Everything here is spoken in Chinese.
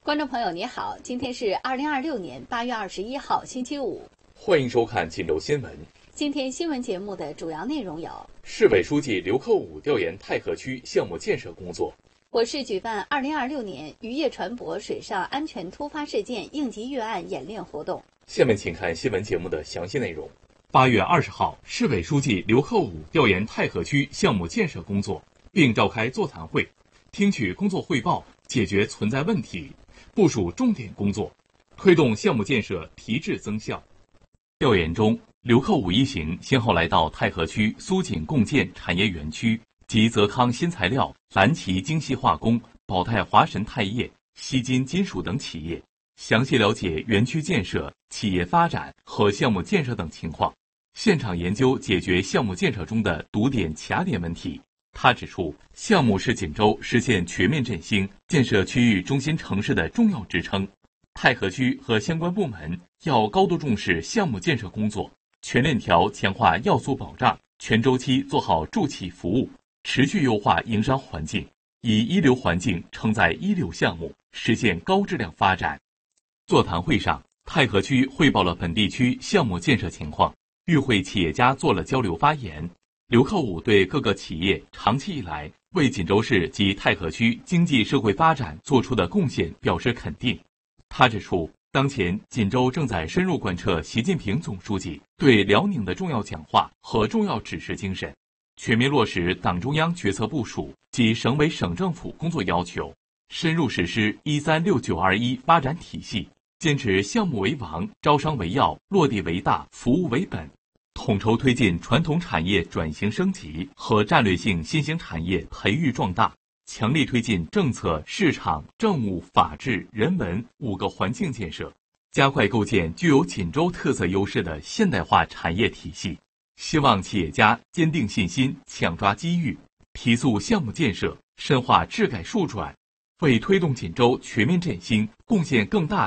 观众朋友你好，今天是2026年8月21号星期五， 欢迎收看锦州新闻。 今天新闻节目的主要内容有： 市委书记刘克武调研太河区项目建设工作； 我市举办2026年渔业船舶水上安全突发事件应急预案演练活动。 下面请看新闻节目的详细内容。 8月20号，市委书记刘克武调研太河区项目建设工作，并召开座谈会，听取工作汇报，解决存在问题，部署重点工作，推动项目建设提质增效。调研中，刘克武一行先后来到太河区苏锦共建产业园区及泽康新材料、蓝旗精细化工、宝泰华神钛业、西金金属等企业，详细了解园区建设、企业发展和项目建设等情况，现场研究解决项目建设中的堵点卡点问题。他指出，项目是锦州实现全面振兴、建设区域中心城市的重要支撑。太河区和相关部门要高度重视项目建设工作，全链条强化要素保障，全周期做好助企服务，持续优化营商环境，以一流环境承载一流项目，实现高质量发展。座谈会上，太河区汇报了本地区项目建设情况，与会企业家做了交流发言。刘克武对各个企业长期以来为锦州市及太河区经济社会发展做出的贡献表示肯定。他指出，当前锦州正在深入贯彻习近平总书记对辽宁的重要讲话和重要指示精神，全面落实党中央决策部署及省委省政府工作要求，深入实施136-921发展体系，坚持项目为王、招商为要、落地为大、服务为本，统筹推进传统产业转型升级和战略性新兴产业培育壮大，强力推进政策、市场、政务、法治、人文5个环境建设，加快构建具有锦州特色优势的现代化产业体系。希望企业家坚定信心，抢抓机遇，提速项目建设，深化治改数转，为推动锦州全面振兴贡献更大